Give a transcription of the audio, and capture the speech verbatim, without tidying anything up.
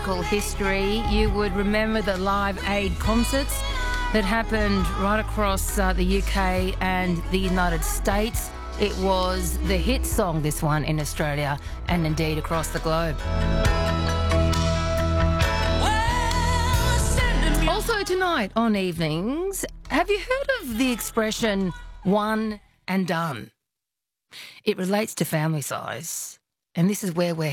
history, you would remember the Live Aid concerts that happened right across uh, the U K and the United States. It was the hit song, this one, in Australia and indeed across the globe. Also tonight on Evenings, have you heard of the expression one and done? It relates to family size, and this is where we're